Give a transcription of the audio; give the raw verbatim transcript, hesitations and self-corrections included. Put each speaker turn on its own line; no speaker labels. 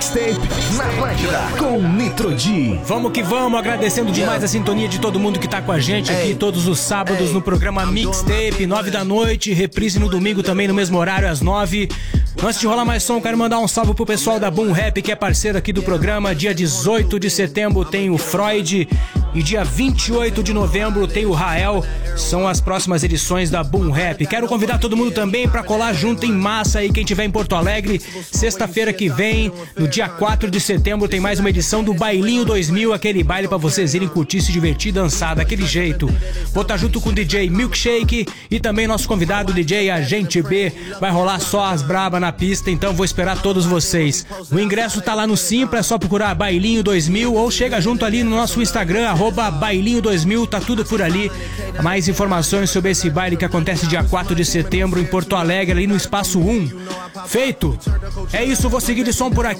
Mixtape na Atlântida com Nitro D.
Vamos que vamos, agradecendo demais a sintonia de todo mundo que tá com a gente aqui todos os sábados no programa Mixtape, nove da noite, reprise no domingo também no mesmo horário, às nove. Antes de rolar mais som, quero mandar um salve pro pessoal da Boom Rap, que é parceiro aqui do programa. Dia dezoito de setembro tem o Freud e dia vinte e oito de novembro tem o Rael. São as próximas edições da Boom Rap. Quero convidar todo mundo também pra colar junto em massa aí, quem tiver em Porto Alegre. Sexta-feira que vem, no dia quatro de setembro, tem mais uma edição do Bailinho dois mil, aquele baile pra vocês irem curtir, se divertir, dançar daquele jeito. Vou estar junto com o D J Milkshake e também nosso convidado, o D J Agente B. Vai rolar só as braba na pista, então vou esperar todos vocês. O ingresso tá lá no Simpla, é só procurar Bailinho dois mil ou chega junto ali no nosso Instagram, arroba Bailinho dois mil, tá tudo por ali. Mais informações sobre esse baile que acontece dia quatro de setembro em Porto Alegre, ali no Espaço um. Feito? É isso, vou seguir de som por aqui.